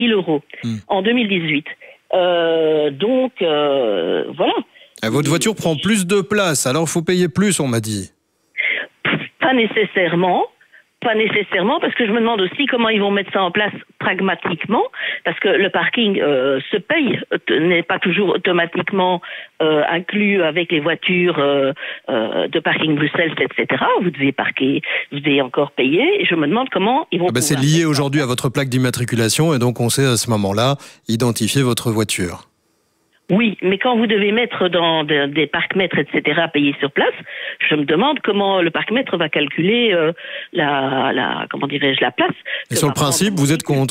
000 euros en 2018. Voilà. Votre voiture prend plus de place, alors il faut payer plus, on m'a dit. Pas nécessairement, parce que je me demande aussi comment ils vont mettre ça en place pragmatiquement, parce que le parking se paye, n'est pas toujours automatiquement inclus avec les voitures de parking Bruxelles, etc. Vous devez parquer, vous devez encore payer, et je me demande comment ils vont... c'est lié aujourd'hui à votre plaque d'immatriculation, et donc on sait à ce moment-là identifier votre voiture. Oui, mais quand vous devez mettre dans des parcs-mètres, etc., payés sur place, je me demande comment le parc-mètre va calculer la place. Et sur le principe, vous êtes contre ?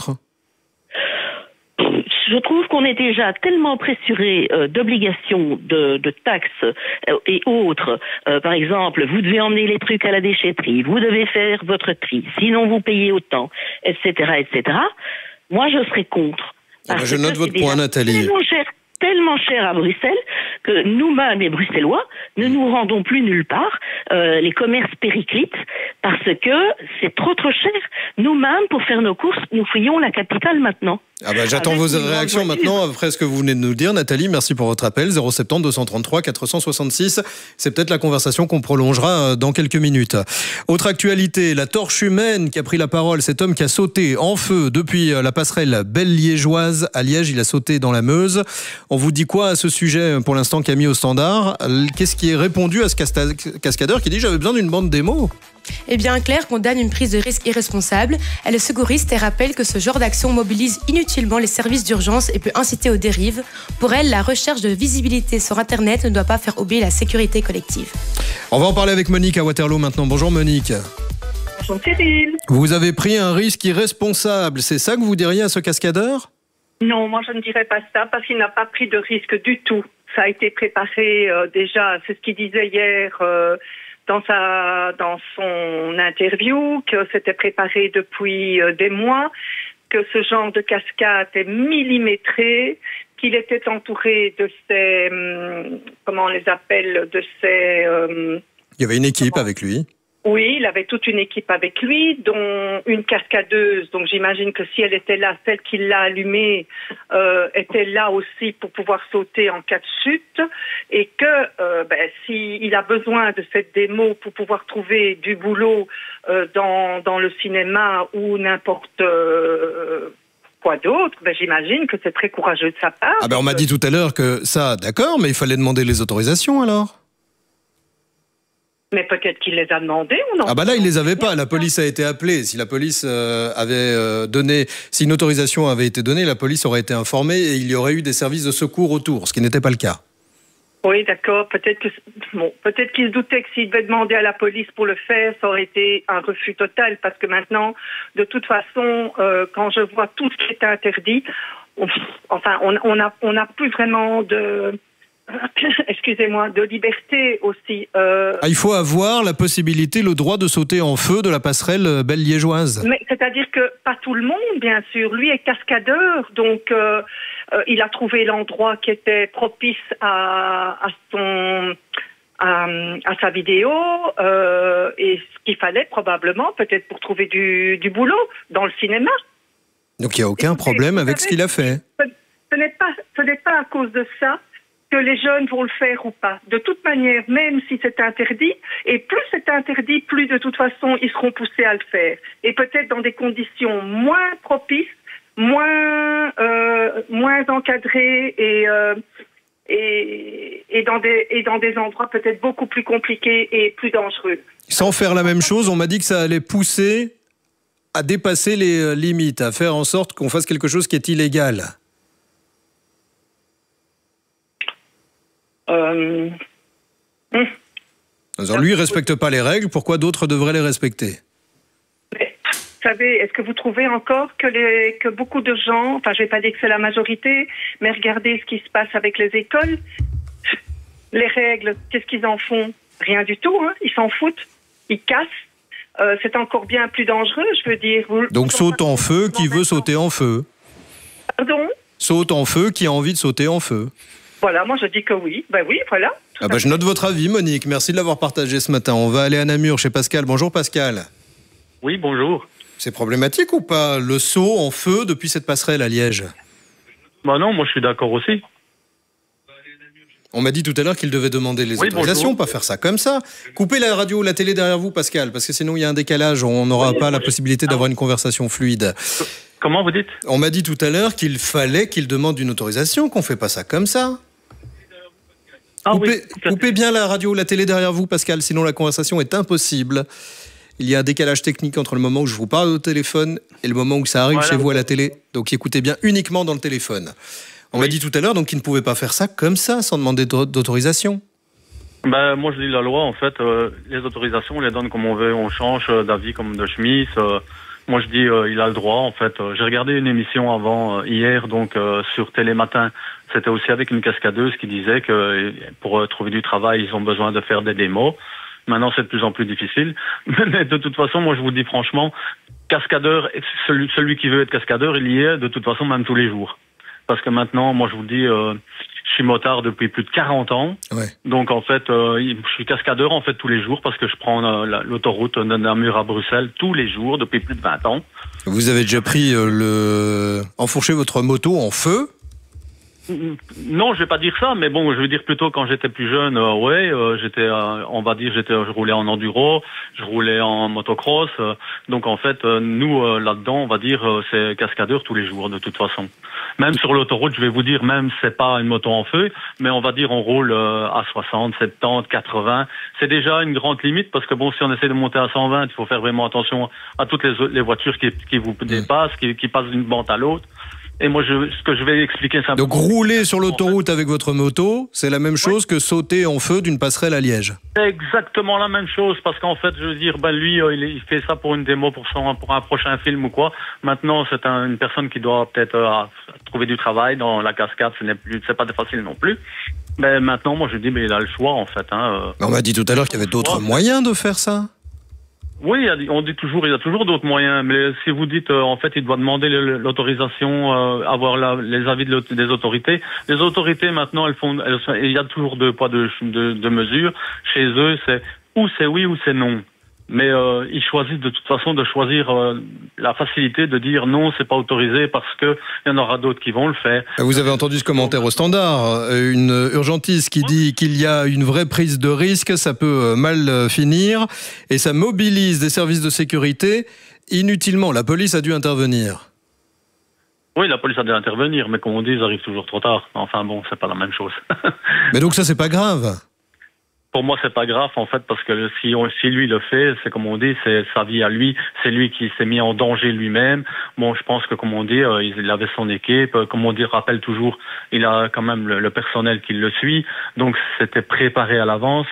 Je trouve qu'on est déjà tellement pressuré d'obligations, de taxes et autres. Par exemple, vous devez emmener les trucs à la déchetterie, vous devez faire votre tri, sinon vous payez autant, etc., etc. Moi, je serais contre. Je note votre point, Nathalie. Tellement cher à Bruxelles que nous-mêmes, les Bruxellois, ne nous rendons plus nulle part. Les commerces périclitent parce que c'est trop cher. Nous-mêmes, pour faire nos courses, nous fouillons la capitale maintenant. J'attends vos réactions maintenant après ce que vous venez de nous dire, Nathalie. Merci pour votre appel. 070 233 466. C'est peut-être la conversation qu'on prolongera dans quelques minutes. Autre actualité, la torche humaine qui a pris la parole. Cet homme qui a sauté en feu depuis la passerelle Belle-Liégeoise à Liège. Il a sauté dans la Meuse. On vous dit quoi à ce sujet pour l'instant, Camille au standard ? Qu'est-ce qui est répondu à ce cascadeur qui dit « j'avais besoin d'une bande démo » ? Eh bien, Claire condamne une prise de risque irresponsable. Elle est secouriste et rappelle que ce genre d'action mobilise inutilement les services d'urgence et peut inciter aux dérives. Pour elle, la recherche de visibilité sur Internet ne doit pas faire oublier la sécurité collective. On va en parler avec Monique à Waterloo maintenant. Bonjour Monique. Bonjour Cyril. Vous avez pris un risque irresponsable. C'est ça que vous diriez à ce cascadeur ? Non, moi je ne dirais pas ça parce qu'il n'a pas pris de risque du tout. Ça a été préparé déjà, c'est ce qu'il disait hier dans son interview, que c'était préparé depuis des mois, que ce genre de cascade est millimétré, qu'il était entouré de ces, comment on les appelle, de ces... Il y avait une équipe avec lui. Oui, il avait toute une équipe avec lui, dont une cascadeuse. Donc j'imagine que si elle était là, celle qui l'a allumée était là aussi pour pouvoir sauter en cas de chute. Et que s'il a besoin de cette démo pour pouvoir trouver du boulot dans le cinéma ou n'importe quoi d'autre, j'imagine que c'est très courageux de sa part. On m'a dit tout à l'heure que ça, d'accord, mais il fallait demander les autorisations alors. Mais peut-être qu'il les a demandés ou non. Là, il les avait pas. La police a été appelée. Si la police avait donné, si une autorisation avait été donnée, la police aurait été informée et il y aurait eu des services de secours autour, ce qui n'était pas le cas. Oui, d'accord. Peut-être qu'il se doutait que s'il devait demander à la police pour le faire, ça aurait été un refus total. Parce que maintenant, de toute façon, quand je vois tout ce qui est interdit, on n'a plus vraiment de... Excusez-moi, de liberté aussi. Il faut avoir la possibilité, le droit de sauter en feu de la passerelle Belle-Liégeoise. Mais c'est-à-dire que pas tout le monde, bien sûr. Lui est cascadeur, donc il a trouvé l'endroit qui était propice à sa vidéo et ce qu'il fallait probablement, peut-être pour trouver du boulot dans le cinéma. Donc il n'y a aucun problème avec ce qu'il a fait. Ce n'est pas à cause de ça que les jeunes vont le faire ou pas. De toute manière, même si c'est interdit, et plus c'est interdit, plus de toute façon ils seront poussés à le faire. Et peut-être dans des conditions moins propices, moins encadrées et dans des endroits peut-être beaucoup plus compliqués et plus dangereux. Sans faire la même chose, on m'a dit que ça allait pousser à dépasser les limites, à faire en sorte qu'on fasse quelque chose qui est illégal. Alors lui, il ne respecte pas les règles, pourquoi d'autres devraient les respecter ? Mais, vous savez, est-ce que vous trouvez encore que beaucoup de gens, enfin je ne vais pas dire que c'est la majorité, mais regardez ce qui se passe avec les écoles, les règles, qu'est-ce qu'ils en font ? Rien du tout, hein. Ils s'en foutent, ils cassent. C'est encore bien plus dangereux, je veux dire. Donc saute en feu qui veut sauter en feu. Pardon ? Saute en feu qui a envie de sauter en feu. Voilà, moi je dis que oui. Oui, voilà. Je note votre avis, Monique. Merci de l'avoir partagé ce matin. On va aller à Namur chez Pascal. Bonjour Pascal. Oui, bonjour. C'est problématique ou pas, le saut en feu depuis cette passerelle à Liège? Bah non, moi je suis d'accord aussi. On m'a dit tout à l'heure qu'il devait demander les autorisations, pas faire ça comme ça. Coupez la radio ou la télé derrière vous, Pascal, parce que sinon il y a un décalage, on n'aura pas la possibilité d'avoir une conversation fluide. Comment vous dites? On m'a dit tout à l'heure qu'il fallait qu'il demande une autorisation, qu'on fait pas ça comme ça. Coupez bien la radio ou la télé derrière vous, Pascal, sinon la conversation est impossible. Il y a un décalage technique entre le moment où je vous parle au téléphone et le moment où ça arrive chez vous à la télé. Donc écoutez bien uniquement dans le téléphone. On m'a dit tout à l'heure donc qu'il ne pouvait pas faire ça comme ça, sans demander d'autorisation. Ben, moi, je dis la loi, en fait, les autorisations, on les donne comme on veut, on change d'avis comme de chemise. Moi, je dis, il a le droit, en fait. J'ai regardé une émission avant, hier, donc, sur Télématin. C'était aussi avec une cascadeuse qui disait que pour trouver du travail, ils ont besoin de faire des démos. Maintenant, c'est de plus en plus difficile. Mais de toute façon, moi, je vous dis franchement, cascadeur, celui qui veut être cascadeur, il y est de toute façon même tous les jours. Parce que maintenant, moi, je vous dis, je suis motard depuis plus de 40 ans. Ouais. Donc, en fait, je suis cascadeur, en fait, tous les jours parce que je prends l'autoroute de Namur à Bruxelles tous les jours depuis plus de 20 ans. Vous avez déjà pris enfourché votre moto en feu? Non, je vais pas dire ça, mais bon, je veux dire plutôt quand j'étais plus jeune, je roulais en enduro, je roulais en motocross, donc en fait, nous là-dedans, on va dire, c'est cascadeur tous les jours de toute façon. Même sur l'autoroute, je vais vous dire, même c'est pas une moto en feu, mais on va dire on roule à 60, 70, 80. C'est déjà une grande limite parce que bon, si on essaie de monter à 120, il faut faire vraiment attention à toutes les voitures qui vous dépassent, qui passent d'une bande à l'autre. Et moi, ce que je vais expliquer simplement... Donc, rouler sur l'autoroute avec votre moto, c'est la même chose que sauter en feu d'une passerelle à Liège. C'est exactement la même chose, parce qu'en fait, je veux dire, lui, il fait ça pour une démo, pour un prochain film ou quoi. Maintenant, c'est une personne qui doit peut-être trouver du travail dans la cascade, c'est pas facile non plus. Mais maintenant, moi, je dis, il a le choix, en fait. On m'a dit tout à l'heure qu'il y avait d'autres moyens de faire ça. Oui, on dit toujours, il y a toujours d'autres moyens. Mais si vous dites, en fait, il doit demander l'autorisation, avoir les avis des autorités. Les autorités, maintenant, il y a toujours deux poids, de mesures. Chez eux, c'est oui ou c'est non. Mais ils choisissent de toute façon de choisir la facilité de dire non, c'est pas autorisé parce que il y en aura d'autres qui vont le faire. Vous avez entendu ce commentaire au Standard, une urgentiste qui dit qu'il y a une vraie prise de risque, ça peut mal finir et ça mobilise des services de sécurité inutilement. La police a dû intervenir. Oui, la police a dû intervenir, mais comme on dit, ils arrivent toujours trop tard. Enfin bon, c'est pas la même chose. Mais donc ça, c'est pas grave. Pour moi, c'est pas grave, en fait, parce que si lui le fait, c'est comme on dit, c'est sa vie à lui, c'est lui qui s'est mis en danger lui-même. Bon, je pense que, comme on dit, il avait son équipe, comme on dit, rappelle toujours, il a quand même le personnel qui le suit, donc c'était préparé à l'avance.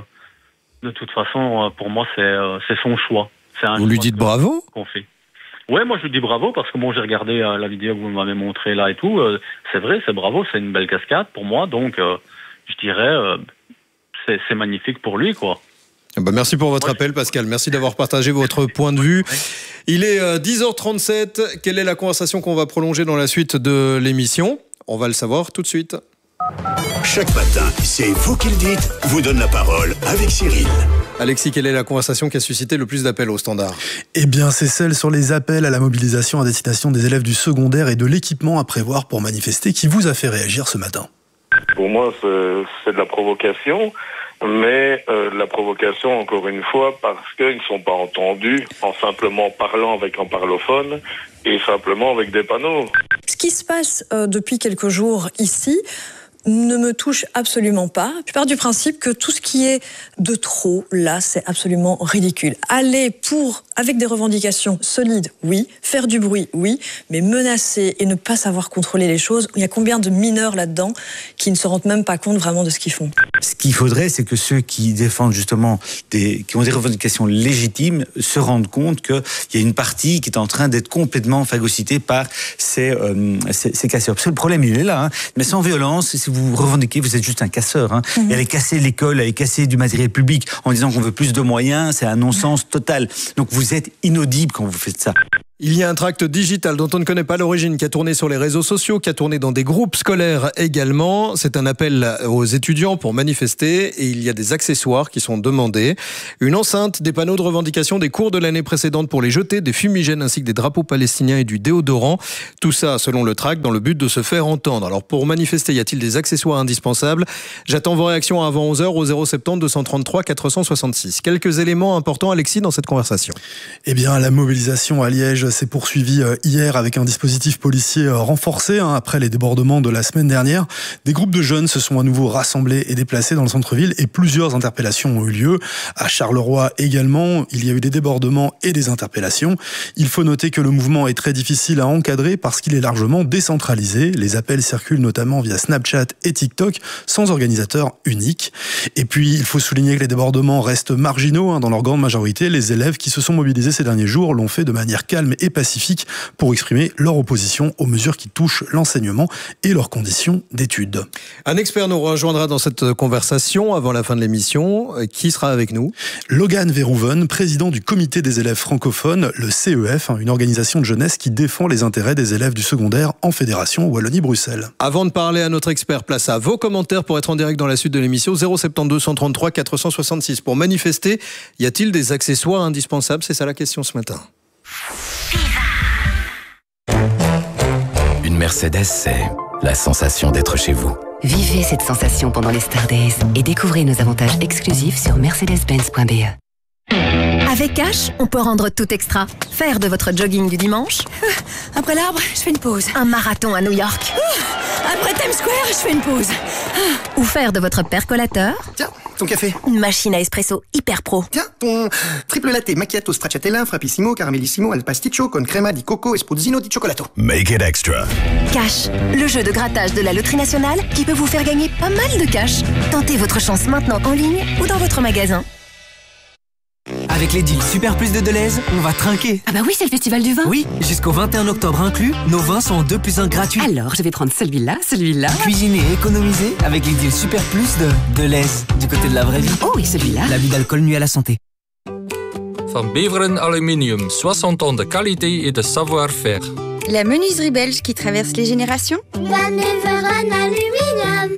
De toute façon, pour moi, c'est son choix. Vous lui dites bravo? Qu'on fait. Ouais, moi je lui dis bravo parce que bon, j'ai regardé la vidéo que vous m'avez montrée là et tout. C'est vrai, c'est bravo, c'est une belle cascade pour moi, donc je dirais. C'est magnifique pour lui, quoi. Merci pour votre appel, Pascal. Merci d'avoir partagé votre point de vue. Il est 10h37. Quelle est la conversation qu'on va prolonger dans la suite de l'émission? On va le savoir tout de suite. Chaque matin, c'est vous qui le dites, vous donne la parole avec Cyril. Alexis, quelle est la conversation qui a suscité le plus d'appels au Standard? Eh bien, c'est celle sur les appels à la mobilisation à destination des élèves du secondaire et de l'équipement à prévoir pour manifester qui vous a fait réagir ce matin. Pour moi, c'est de la provocation, mais la provocation, encore une fois, parce qu'ils ne sont pas entendus en simplement parlant avec un parlophone et simplement avec des panneaux. Ce qui se passe depuis quelques jours ici ne me touche absolument pas. Je pars du principe que tout ce qui est de trop, là, c'est absolument ridicule. Aller avec des revendications solides, oui. Faire du bruit, oui. Mais menacer et ne pas savoir contrôler les choses, il y a combien de mineurs là-dedans qui ne se rendent même pas compte vraiment de ce qu'ils font? Ce qu'il faudrait, c'est que ceux qui défendent justement qui ont des revendications légitimes se rendent compte qu'il y a une partie qui est en train d'être complètement phagocytée par ces casseurs. Parce que le problème, il est là, mais sans violence. Si vous revendiquez, vous êtes juste un casseur. Et aller casser l'école, aller casser du matériel public en disant qu'on veut plus de moyens, c'est un non-sens total. Donc vous êtes inaudible quand vous faites ça. Il y a un tract digital dont on ne connaît pas l'origine, qui a tourné sur les réseaux sociaux, qui a tourné dans des groupes scolaires également. C'est un appel aux étudiants pour manifester et il y a des accessoires qui sont demandés. Une enceinte, des panneaux de revendication des cours de l'année précédente pour les jeter, des fumigènes ainsi que des drapeaux palestiniens et du déodorant. Tout ça, selon le tract, dans le but de se faire entendre. Alors pour manifester, y a-t-il des accessoires indispensables ? J'attends vos réactions avant 11h au 070 233 466. Quelques éléments importants, Alexis, dans cette conversation. Eh bien, la mobilisation à Liège s'est poursuivie hier avec un dispositif policier renforcé après les débordements de la semaine dernière. Des groupes de jeunes se sont à nouveau rassemblés et déplacés dans le centre-ville et plusieurs interpellations ont eu lieu. À Charleroi également, il y a eu des débordements et des interpellations. Il faut noter que le mouvement est très difficile à encadrer parce qu'il est largement décentralisé. Les appels circulent notamment via Snapchat et TikTok sans organisateur unique. Et puis, il faut souligner que les débordements restent marginaux dans leur grande majorité. Les élèves qui se sont mobilisés ces derniers jours l'ont fait de manière calme et pacifique pour exprimer leur opposition aux mesures qui touchent l'enseignement et leurs conditions d'études. Un expert nous rejoindra dans cette conversation avant la fin de l'émission. Qui sera avec nous ? Logan Verhoeven, président du comité des élèves francophones, le CEF, une organisation de jeunesse qui défend les intérêts des élèves du secondaire en Fédération Wallonie-Bruxelles. Avant de parler à notre expert, place à vos commentaires pour être en direct dans la suite de l'émission. 072 133 466. Pour manifester, y a-t-il des accessoires indispensables ? C'est ça la question ce matin. Une Mercedes, c'est la sensation d'être chez vous. Vivez cette sensation pendant les Star Days et découvrez nos avantages exclusifs sur mercedes-benz.be. Avec Cash, on peut rendre tout extra. Faire de votre jogging du dimanche. Après l'arbre, je fais une pause. Un marathon à New York. Après Times Square, je fais une pause. Ou faire de votre percolateur. Tiens, ton café. Une machine à espresso hyper pro. Tiens, ton triple latte, macchiato, stracciatella, frappissimo, caramellissimo, al pasticcio, con crema di coco, espuzzino di cioccolato. Make it extra. Cash, le jeu de grattage de la Loterie Nationale qui peut vous faire gagner pas mal de cash. Tentez votre chance maintenant en ligne ou dans votre magasin. Avec les deals Super Plus de Deleuze, on va trinquer. Ah bah oui, c'est le festival du vin. Oui, jusqu'au 21 octobre inclus, nos vins sont en 2 + 1 gratuits. Alors, je vais prendre celui-là. Cuisiner et économiser avec les deals Super Plus de Deleuze, du côté de la vraie vie. Oh, et celui-là. L'abus d'alcool nuit à la santé. Van Beveren Aluminium, 60 ans de qualité et de savoir-faire. La menuiserie belge qui traverse les générations. Van Beveren Aluminium.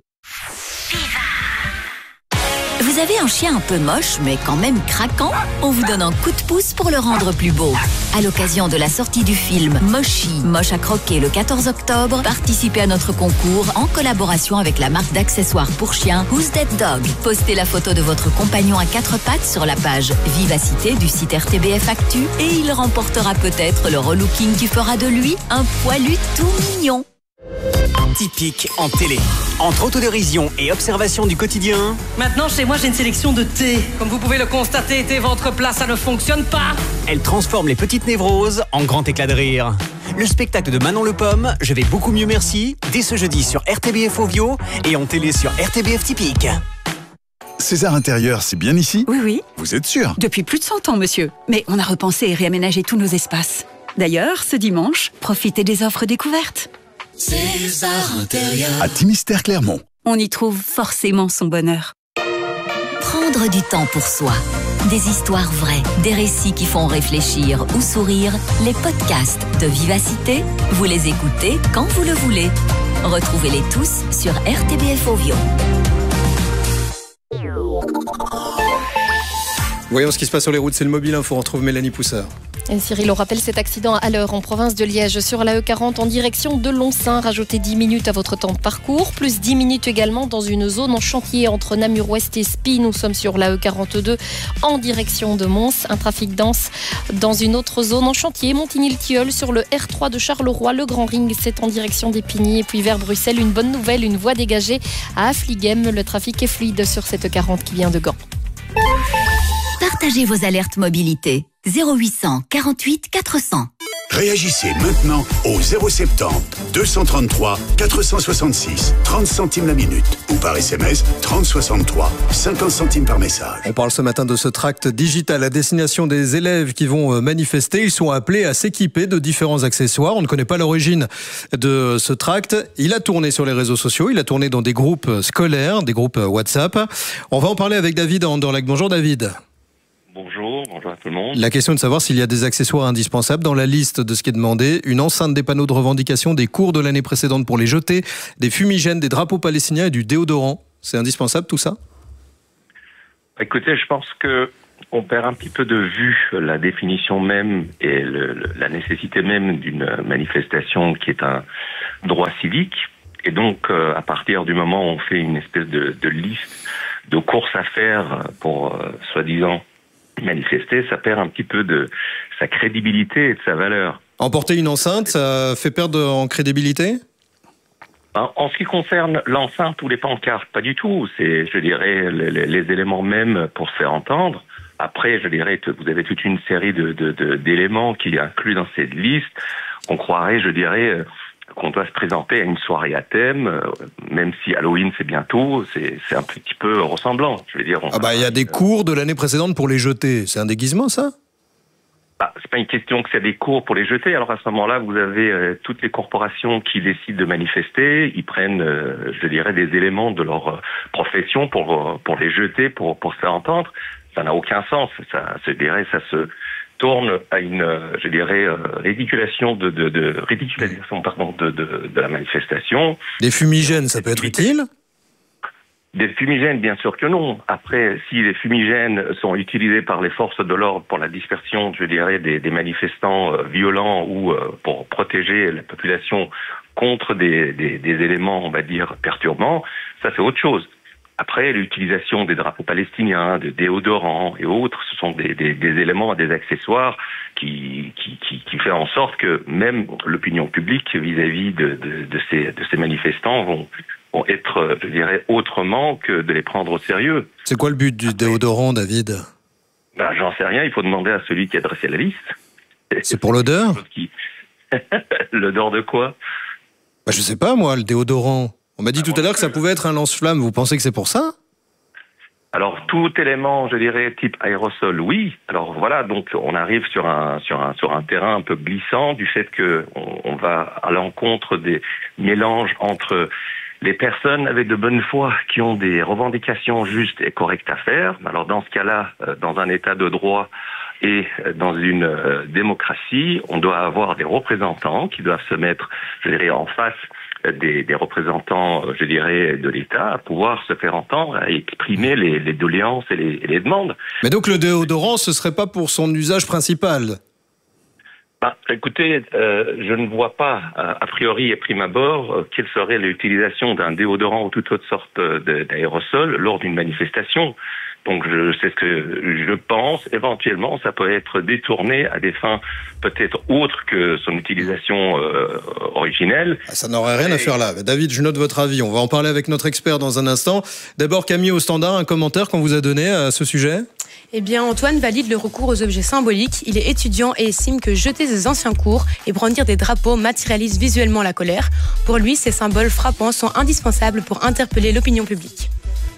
Vous avez un chien un peu moche, mais quand même craquant ? On vous donne un coup de pouce pour le rendre plus beau. À l'occasion de la sortie du film Moshi, moche à croquer le 14 octobre, participez à notre concours en collaboration avec la marque d'accessoires pour chiens Who's That Dog. Postez la photo de votre compagnon à 4 pattes sur la page Vivacité du site RTBF Actu et il remportera peut-être le relooking qui fera de lui un poilu tout mignon. Typique en télé. Entre autodérision et observation du quotidien. Maintenant, chez moi, j'ai une sélection de thé. Comme vous pouvez le constater, thé ventre plat, ça ne fonctionne pas. Elle transforme les petites névroses en grand éclat de rire. Le spectacle de Manon Le Pomme, Je vais beaucoup mieux merci, dès ce jeudi sur RTBF Ovio et en télé sur RTBF Typique. César Intérieur, c'est bien ici ? Oui. Vous êtes sûr ? Depuis plus de 100 ans, monsieur. Mais on a repensé et réaménagé tous nos espaces. D'ailleurs, ce dimanche, profitez des offres découvertes. César Intérieur. À Timistère Clermont. On y trouve forcément son bonheur. Prendre du temps pour soi. Des histoires vraies, des récits qui font réfléchir ou sourire. Les podcasts de Vivacité, vous les écoutez quand vous le voulez. Retrouvez-les tous sur RTBF Ovio. Voyons ce qui se passe sur les routes, c'est le Mobile Info. On retrouve Mélanie Poussard. Et Cyril, on rappelle cet accident à l'heure en province de Liège sur la E40 en direction de Lonsin. Rajoutez 10 minutes à votre temps de parcours, plus 10 minutes également dans une zone en chantier entre Namur-Ouest et Spie. Nous sommes sur la E42 en direction de Mons. Un trafic dense dans une autre zone en chantier, Montigny-le-Tilleul sur le R3 de Charleroi. Le Grand Ring, c'est en direction d'Épigny. Et puis vers Bruxelles, une bonne nouvelle, une voie dégagée à Affligem. Le trafic est fluide sur cette E40 qui vient de Gand. Partagez vos alertes mobilité. 0800 48 400. Réagissez maintenant au 070 233 466, 30 centimes la minute, ou par SMS 3063, 50 centimes par message. On parle ce matin de ce tract digital à destination des élèves qui vont manifester. Ils sont appelés à s'équiper de différents accessoires. On ne connaît pas l'origine de ce tract. Il a tourné sur les réseaux sociaux, il a tourné dans des groupes scolaires, des groupes WhatsApp. On va en parler avec David à Anderlecht. Bonjour David. Bonjour à tout le monde. La question est de savoir s'il y a des accessoires indispensables dans la liste de ce qui est demandé. Une enceinte, des panneaux de revendication, des cours de l'année précédente pour les jeter, des fumigènes, des drapeaux palestiniens et du déodorant. C'est indispensable tout ça ? Écoutez, je pense que on perd un petit peu de vue la définition même et la nécessité même d'une manifestation qui est un droit civique. Et donc, à partir du moment où on fait une espèce de liste de courses à faire pour, soi-disant, manifester, ça perd un petit peu de sa crédibilité et de sa valeur. Emporter une enceinte, ça fait perdre en crédibilité ? En ce qui concerne l'enceinte ou les pancartes, pas du tout. C'est, je dirais, les éléments même pour se faire entendre. Après, je dirais que vous avez toute une série d'éléments qui incluent dans cette liste. On croirait, je dirais, qu'on doit se présenter à une soirée à thème, même si Halloween c'est bientôt, c'est un petit peu ressemblant. Je veux dire. Il y a des cours de l'année précédente pour les jeter. C'est un déguisement, ça ? C'est pas une question que c'est des cours pour les jeter. Alors à ce moment-là, vous avez toutes les corporations qui décident de manifester. Ils prennent, je dirais, des éléments de leur profession pour les jeter, pour se faire entendre. Ça n'a aucun sens. Ça se tourne à une, je dirais, ridiculisation de la manifestation. Des fumigènes, ça peut être utile ? Des fumigènes, bien sûr que non. Après, si les fumigènes sont utilisés par les forces de l'ordre pour la dispersion, je dirais, des manifestants violents ou pour protéger la population contre des éléments, on va dire, perturbants, ça c'est autre chose. Après, l'utilisation des drapeaux palestiniens, de déodorants et autres, ce sont des éléments, des accessoires qui fait en sorte que même l'opinion publique vis-à-vis de ces manifestants vont être, je dirais, autrement que de les prendre au sérieux. C'est quoi le but du déodorant, David ? J'en sais rien, il faut demander à celui qui a dressé la liste. C'est pour l'odeur ? L'odeur de quoi ? Je sais pas, moi, le déodorant. On m'a dit tout à l'heure que ça pouvait être un lance-flamme. Vous pensez que c'est pour ça ? Alors, tout élément, je dirais, type aérosol, oui. Alors voilà, donc on arrive sur un terrain un peu glissant du fait que on va à l'encontre des mélanges entre les personnes avec de bonne foi qui ont des revendications justes et correctes à faire. Alors dans ce cas-là, dans un état de droit et dans une démocratie, on doit avoir des représentants qui doivent se mettre, je dirais, en face des représentants, je dirais, de l'État, à pouvoir se faire entendre, à exprimer les doléances et les demandes. Mais donc le déodorant, ce serait pas pour son usage principal ? Écoutez, je ne vois pas, a priori et prime abord, quelle serait l'utilisation d'un déodorant ou toute autre sorte d'aérosol lors d'une manifestation. Donc c'est ce que je pense. Éventuellement, ça peut être détourné à des fins peut-être autres que son utilisation originelle. Ça n'aurait rien à faire là. David, je note votre avis. On va en parler avec notre expert dans un instant. D'abord, Camille au standard, un commentaire qu'on vous a donné à ce sujet ? Eh bien, Antoine valide le recours aux objets symboliques. Il est étudiant et estime que jeter ses anciens cours et brandir des drapeaux matérialise visuellement la colère. Pour lui, ces symboles frappants sont indispensables pour interpeller l'opinion publique.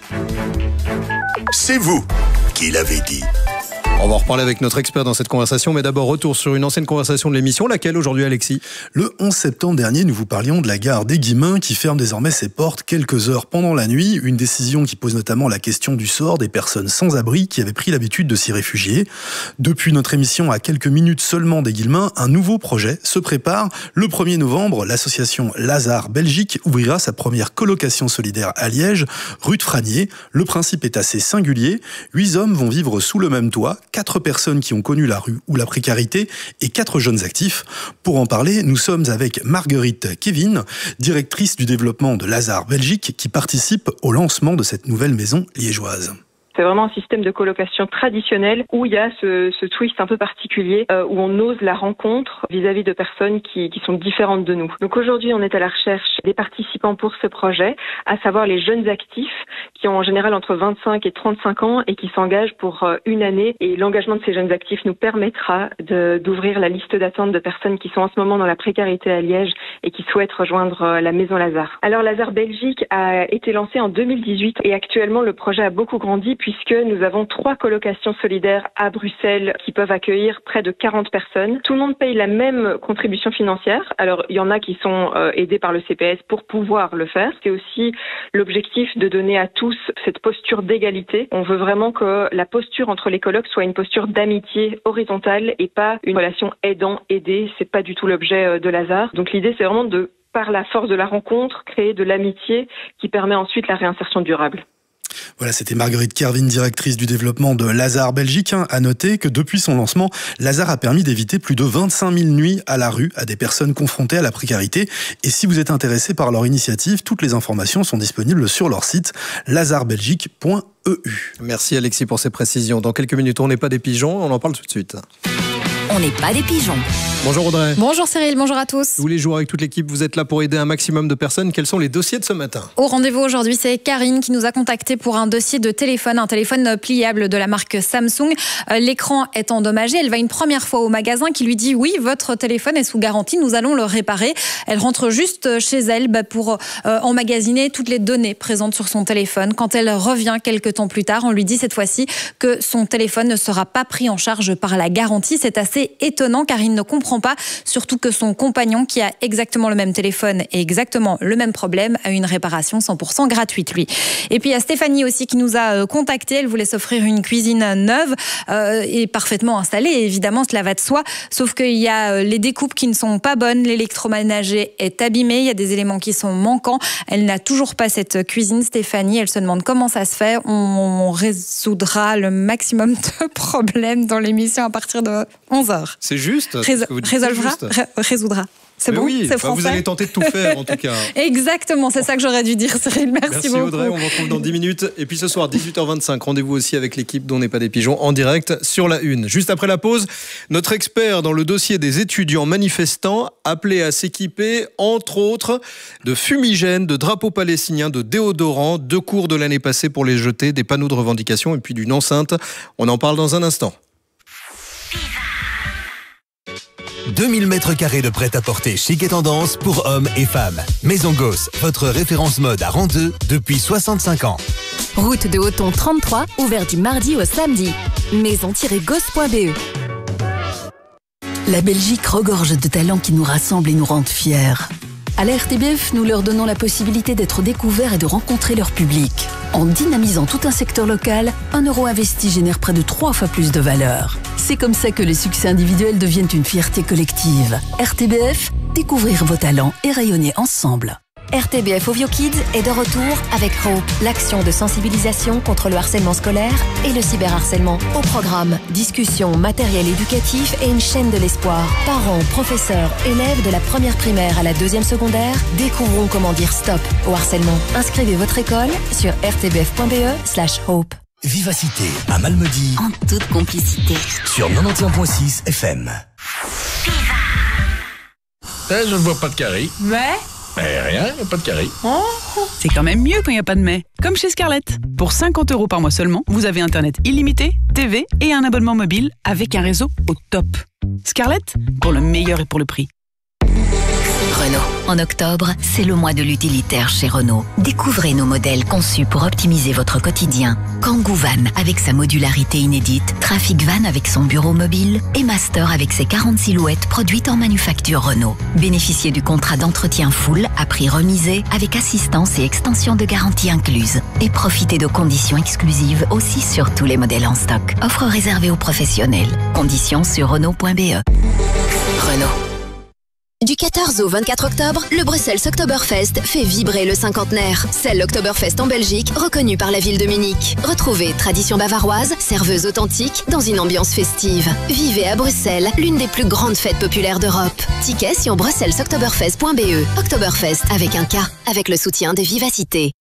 C'est vous qui l'avez dit. On va en reparler avec notre expert dans cette conversation, mais d'abord retour sur une ancienne conversation de l'émission. Laquelle aujourd'hui, Alexis ? Le 11 septembre dernier, nous vous parlions de la gare d'Aiguimins qui ferme désormais ses portes quelques heures pendant la nuit. Une décision qui pose notamment la question du sort des personnes sans abri qui avaient pris l'habitude de s'y réfugier. Depuis notre émission à quelques minutes seulement d'Aiguimins, un nouveau projet se prépare. Le 1er novembre, l'association Lazare Belgique ouvrira sa première colocation solidaire à Liège, rue de Franier. Le principe est assez singulier. 8 hommes vont vivre sous le même toit. 4 personnes qui ont connu la rue ou la précarité et 4 jeunes actifs. Pour en parler, nous sommes avec Marguerite Kevin, directrice du développement de Lazare Belgique, qui participe au lancement de cette nouvelle maison liégeoise. C'est vraiment un système de colocation traditionnel où il y a ce twist un peu particulier où on ose la rencontre vis-à-vis de personnes qui sont différentes de nous. Donc aujourd'hui, on est à la recherche des participants pour ce projet, à savoir les jeunes actifs qui ont en général entre 25 et 35 ans et qui s'engagent pour une année. Et l'engagement de ces jeunes actifs nous permettra d'ouvrir la liste d'attente de personnes qui sont en ce moment dans la précarité à Liège et qui souhaitent rejoindre la maison Lazare. Alors Lazare Belgique a été lancée en 2018 et actuellement le projet a beaucoup grandi puisque nous avons 3 colocations solidaires à Bruxelles qui peuvent accueillir près de 40 personnes. Tout le monde paye la même contribution financière. Alors, il y en a qui sont aidés par le CPS pour pouvoir le faire. C'est aussi l'objectif de donner à tous cette posture d'égalité. On veut vraiment que la posture entre les colocs soit une posture d'amitié horizontale et pas une relation aidant-aidé. C'est pas du tout l'objet de Lazare. Donc l'idée, c'est vraiment de, par la force de la rencontre, créer de l'amitié qui permet ensuite la réinsertion durable. Voilà, c'était Marguerite Kervin, directrice du développement de Lazare Belgique. À noter que depuis son lancement, Lazare a permis d'éviter plus de 25 000 nuits à la rue à des personnes confrontées à la précarité. Et si vous êtes intéressé par leur initiative, toutes les informations sont disponibles sur leur site lazarebelgique.eu. Merci Alexis pour ces précisions. Dans quelques minutes, on n'est pas des pigeons, on en parle tout de suite. On n'est pas des pigeons. Bonjour Audrey. Bonjour Cyril, bonjour à tous. Tous les jours avec toute l'équipe, vous êtes là pour aider un maximum de personnes. Quels sont les dossiers de ce matin ? Au rendez-vous aujourd'hui, c'est Karine qui nous a contacté pour un dossier de téléphone, un téléphone pliable de la marque Samsung. L'écran est endommagé. Elle va une première fois au magasin qui lui dit « Oui, votre téléphone est sous garantie, nous allons le réparer ». Elle rentre juste chez elle pour emmagasiner toutes les données présentes sur son téléphone. Quand elle revient quelques temps plus tard, on lui dit cette fois-ci que son téléphone ne sera pas pris en charge par la garantie. C'est assez étonnant car il ne comprend pas, surtout que son compagnon qui a exactement le même téléphone et exactement le même problème a une réparation 100% gratuite lui. Et puis il y a Stéphanie aussi qui nous a contacté, elle voulait s'offrir une cuisine neuve et parfaitement installée, évidemment cela va de soi, sauf qu'il y a les découpes qui ne sont pas bonnes, l'électroménager est abîmé, il y a des éléments qui sont manquants, elle n'a toujours pas cette cuisine Stéphanie, elle se demande comment ça se fait, on résoudra le maximum de problèmes dans l'émission à partir de 11h. C'est juste. Résoudra. C'est bon, oui, c'est français. Vous allez tenter de tout faire en tout cas. Exactement, c'est ça que j'aurais dû dire Cyril, merci beaucoup. Audrey, on vous retrouve dans 10 minutes. Et puis ce soir, 18h25, rendez-vous aussi avec l'équipe dont n'est pas des pigeons en direct sur la Une. Juste après la pause, notre expert dans le dossier des étudiants manifestants appelés à s'équiper, entre autres, de fumigènes, de drapeaux palestiniens, de déodorants, 2 cours de l'année passée pour les jeter, des panneaux de revendication et puis d'une enceinte. On en parle dans un instant. 2000 mètres carrés de prêt-à-porter chic et tendance pour hommes et femmes. Maison Gosse, votre référence mode à Randeux depuis 65 ans. Route de Hoton 33, ouvert du mardi au samedi. Maison-gosse.be. La Belgique regorge de talents qui nous rassemblent et nous rendent fiers. À la RTBF, nous leur donnons la possibilité d'être découverts et de rencontrer leur public. En dynamisant tout un secteur local, 1 euro investi génère près de 3 fois plus de valeur. C'est comme ça que les succès individuels deviennent une fierté collective. RTBF, découvrir vos talents et rayonner ensemble. RTBF Ovio Kids est de retour avec Hope, l'action de sensibilisation contre le harcèlement scolaire et le cyberharcèlement. Au programme, discussions, matériel éducatif et une chaîne de l'espoir. Parents, professeurs, élèves de la première primaire à la 2e secondaire, découvrons comment dire stop au harcèlement. Inscrivez votre école sur rtbf.be/hope. Vivacité à Malmedy. En toute complicité. Sur 91.6 FM. Je ne vois pas de carré. Mais rien, il n'y a pas de carré. Oh, c'est quand même mieux quand il n'y a pas de mais. Comme chez Scarlett. Pour 50 € par mois seulement, vous avez Internet illimité, TV et un abonnement mobile avec un réseau au top. Scarlett, pour le meilleur et pour le prix. Renault. En octobre, c'est le mois de l'utilitaire chez Renault. Découvrez nos modèles conçus pour optimiser votre quotidien. Kangoo Van avec sa modularité inédite, Trafic Van avec son bureau mobile et Master avec ses 40 silhouettes produites en manufacture Renault. Bénéficiez du contrat d'entretien full à prix remisé avec assistance et extension de garantie incluse. Et profitez de conditions exclusives aussi sur tous les modèles en stock. Offre réservée aux professionnels. Conditions sur Renault.be. Renault. Du 14 au 24 octobre, le Bruxelles Oktoberfest fait vibrer le cinquantenaire. C'est l'Oktoberfest en Belgique, reconnu par la ville de Munich. Retrouvez tradition bavaroise, serveuse authentique, dans une ambiance festive. Vivez à Bruxelles, l'une des plus grandes fêtes populaires d'Europe. Tickets sur bruxellesoktoberfest.be. Oktoberfest avec un K, avec le soutien de Vivacité.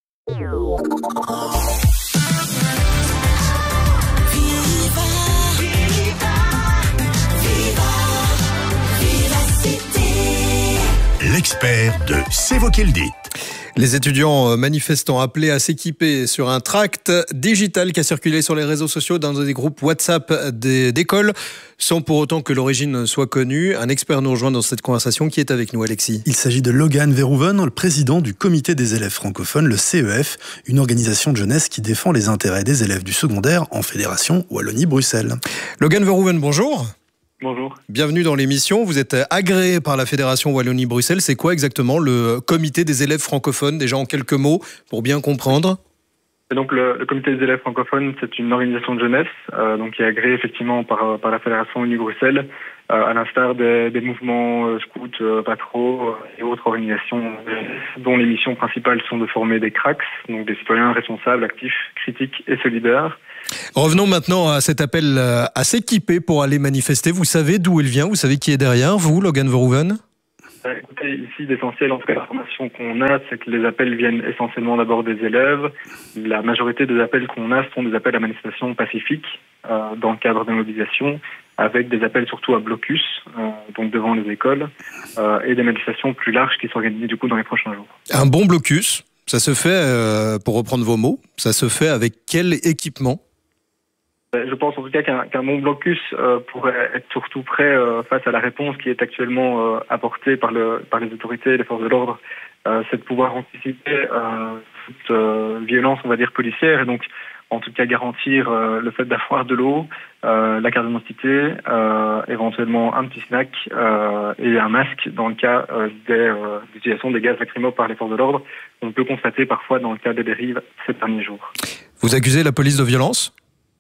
L'expert de C'est vous qui le dites. Les étudiants manifestants appelés à s'équiper sur un tract digital qui a circulé sur les réseaux sociaux dans des groupes WhatsApp d'écoles, sans pour autant que l'origine soit connue. Un expert nous rejoint dans cette conversation. Qui est avec nous, Alexis? Il s'agit de Logan Verhoeven, le président du comité des élèves francophones, le CEF, une organisation de jeunesse qui défend les intérêts des élèves du secondaire en Fédération Wallonie-Bruxelles. Logan Verhoeven, bonjour. Bonjour. Bienvenue dans l'émission. Vous êtes agréé par la Fédération Wallonie-Bruxelles. C'est quoi exactement le comité des élèves francophones, déjà en quelques mots, pour bien comprendre? Et donc le comité des élèves francophones, c'est une organisation de jeunesse donc qui est agréée effectivement par la Fédération Wallonie-Bruxelles, à l'instar des mouvements scouts, patros et autres organisations dont les missions principales sont de former des cracks, donc des citoyens responsables, actifs, critiques et solidaires. Revenons maintenant à cet appel à s'équiper pour aller manifester. Vous savez d'où il vient? Vous savez qui est derrière vous, Logan Verhoeven? Écoutez, ici, l'essentiel, en tout cas, l'information qu'on a, c'est que les appels viennent essentiellement d'abord des élèves. La majorité des appels qu'on a sont des appels à manifestation pacifique dans le cadre de mobilisation, avec des appels surtout à blocus, donc devant les écoles, et des manifestations plus larges qui s'organisent du coup dans les prochains jours. Un bon blocus, ça se fait, pour reprendre vos mots, ça se fait avec quel équipement? Je pense en tout cas qu'un bon blocus pourrait être surtout prêt face à la réponse qui est actuellement apportée par les autorités et les forces de l'ordre. C'est de pouvoir anticiper toute violence, on va dire, policière, et donc en tout cas garantir le fait d'avoir de l'eau, la carte d'identité, éventuellement un petit snack et un masque dans le cas d'utilisation des gaz lacrymaux par les forces de l'ordre. On peut constater parfois dans le cas des dérives ces derniers jours. Vous accusez la police de violence ?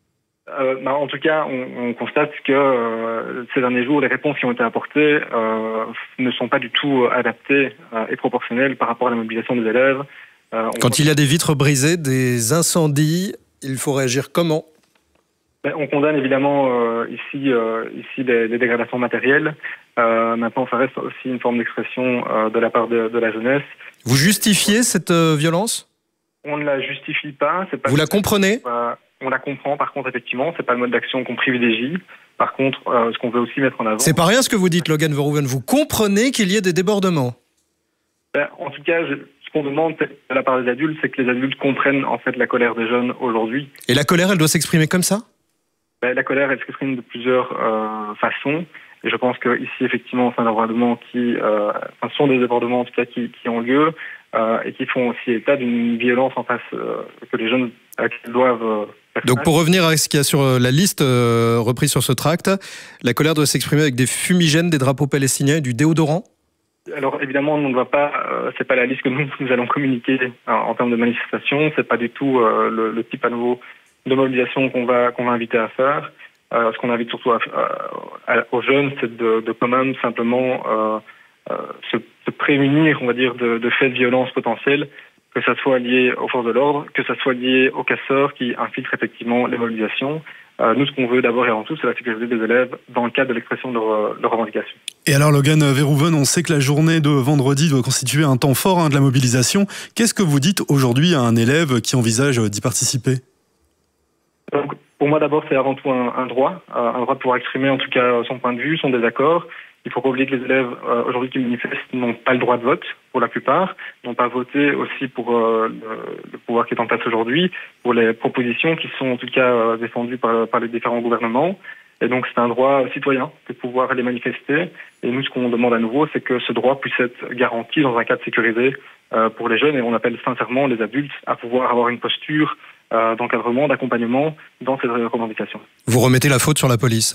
En tout cas, on constate que ces derniers jours, les réponses qui ont été apportées ne sont pas du tout adaptées et proportionnelles par rapport à la mobilisation des élèves. Quand il y a des vitres brisées, des incendies, il faut réagir comment? On condamne évidemment ici des dégradations matérielles. Maintenant, ça reste aussi une forme d'expression de la part de la jeunesse. Vous justifiez cette violence? On ne la justifie pas. Vous la comprenez? On la comprend, par contre, effectivement, c'est pas le mode d'action qu'on privilégie. Par contre, ce qu'on veut aussi mettre en avant... C'est pas rien ce que vous dites, Logan Verhoeven. Vous comprenez qu'il y ait des débordements? En tout cas, ce qu'on demande de la part des adultes, c'est que les adultes comprennent en fait la colère des jeunes aujourd'hui. Et la colère, elle doit s'exprimer comme ça? La colère, elle s'exprime de plusieurs façons. Et je pense qu'ici, effectivement, c'est un débordement sont des débordements en tout cas qui ont lieu et qui font aussi état d'une violence en face que les jeunes doivent... Donc pour revenir à ce qu'il y a sur la liste reprise sur ce tract, la colère doit s'exprimer avec des fumigènes, des drapeaux palestiniens et du déodorant? Alors évidemment, on ne va pas, c'est pas la liste que nous allons communiquer en termes de manifestation, c'est pas du tout le type à nouveau de mobilisation qu'on va inviter à faire. Ce qu'on invite surtout aux jeunes, c'est de quand même simplement se prémunir, on va dire, de faits de violence potentiels, que ça soit lié aux forces de l'ordre, que ça soit lié aux casseurs qui infiltrent effectivement les mobilisations. Nous, ce qu'on veut d'abord et avant tout, c'est la sécurité des élèves dans le cadre de l'expression de leurs revendications. Et alors, Logan Verhoeven, on sait que la journée de vendredi doit constituer un temps fort de la mobilisation. Qu'est-ce que vous dites aujourd'hui à un élève qui envisage d'y participer? Donc, pour moi, d'abord, c'est avant tout un droit de pouvoir exprimer en tout cas son point de vue, son désaccord. Il faut pas oublier que les élèves aujourd'hui qui manifestent n'ont pas le droit de vote pour la plupart, n'ont pas voté aussi pour le pouvoir qui est en place aujourd'hui, pour les propositions qui sont en tout cas défendues par les différents gouvernements. Et donc c'est un droit citoyen de pouvoir les manifester. Et nous, ce qu'on demande à nouveau, c'est que ce droit puisse être garanti dans un cadre sécurisé pour les jeunes. Et on appelle sincèrement les adultes à pouvoir avoir une posture d'encadrement, d'accompagnement dans ces revendications. Vous remettez la faute sur la police?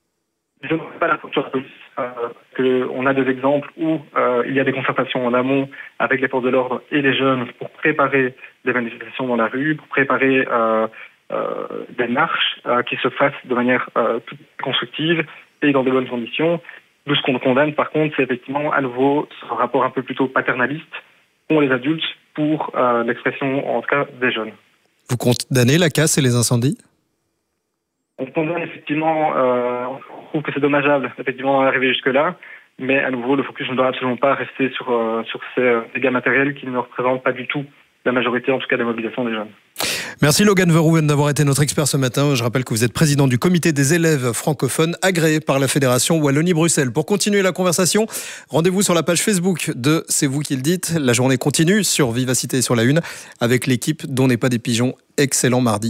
Je ne remets pas la faute sur la police. On a des exemples où il y a des concertations en amont avec les forces de l'ordre et les jeunes pour préparer des manifestations dans la rue, pour préparer des marches qui se fassent de manière toute constructive et dans de bonnes conditions. Nous, ce qu'on condamne, par contre, c'est effectivement à nouveau ce rapport un peu plutôt paternaliste qu'ont les adultes pour l'expression, en tout cas, des jeunes. Vous condamnez la casse et les incendies? On condamne effectivement, on trouve que c'est dommageable effectivement d'arriver jusque-là, mais à nouveau le focus ne doit absolument pas rester sur ces dégâts matériels qui ne représentent pas du tout la majorité, en tout cas, des mobilisations des jeunes. Merci Logan Verhoeven d'avoir été notre expert ce matin. Je rappelle que vous êtes président du comité des élèves francophones agréé par la Fédération Wallonie-Bruxelles. Pour continuer la conversation, rendez-vous sur la page Facebook de C'est vous qui le dites. La journée continue sur Vivacité et sur la Une avec l'équipe dont n'est pas des pigeons. Excellent mardi.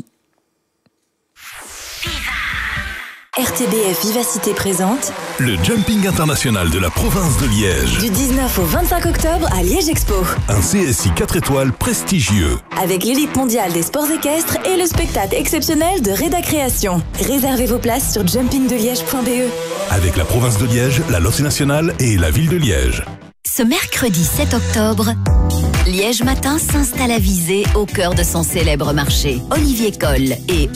RTBF Vivacité présente le Jumping international de la province de Liège. Du 19 au 25 octobre à Liège Expo. Un CSI 4 étoiles prestigieux. Avec l'élite mondiale des sports équestres et le spectacle exceptionnel de Reda Création. Réservez vos places sur jumpingdeliège.be. Avec la province de Liège, la Loterie nationale et la ville de Liège. Ce mercredi 7 octobre, Liège Matin s'installe à Visé au cœur de son célèbre marché. Olivier Coll et